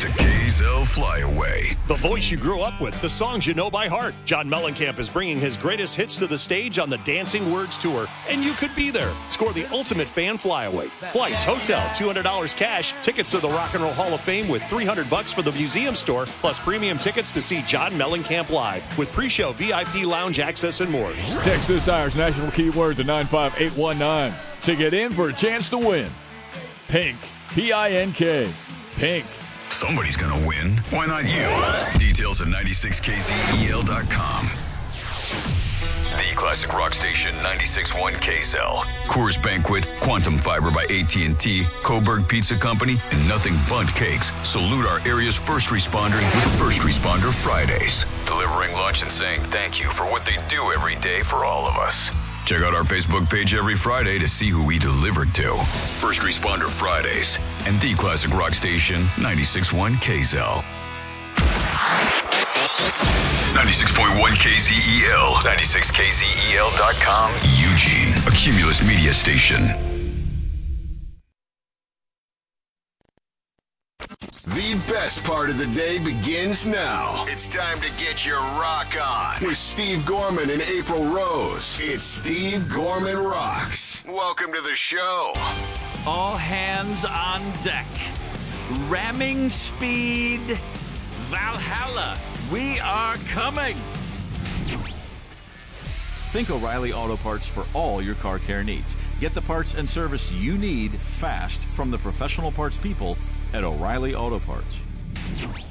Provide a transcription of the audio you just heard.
is a KZL Flyaway. The voice you grew up with, the songs you know by heart. John Mellencamp is bringing his greatest hits to the stage on the Dancing Words Tour, and you could be there. Score the ultimate fan flyaway. Flights, hotel, $200 cash, tickets to the Rock and Roll Hall of Fame with $300 for the museum store, plus premium tickets to see John Mellencamp live with pre-show VIP lounge access and more. Text this hour's national keyword to 95819 to get in for a chance to win. Pink, P-I-N-K, Pink. Somebody's going to win. Why not you? Details at 96kzel.com. The classic rock station, 96.1 KZL. Coors Banquet, Quantum Fiber by AT&T, Coburg Pizza Company, and Nothing Bundt Cakes salute our area's first responder with First Responder Fridays. Delivering lunch and saying thank you for what they do every day for all of us. Check out our Facebook page every Friday to see who we delivered to. First Responder Fridays and the classic rock station, 96.1 KZL. 96.1 KZEL, 96kzel.com, Eugene, a Cumulus media station. The best part of the day begins now. It's time to get your rock on with Steve Gorman and April Rose. It's Steve Gorman Rocks. Welcome to the show. All hands on deck. Ramming speed. Valhalla. We are coming. Think O'Reilly Auto Parts for all your car care needs. Get the parts and service you need fast from the professional parts people at O'Reilly Auto Parts.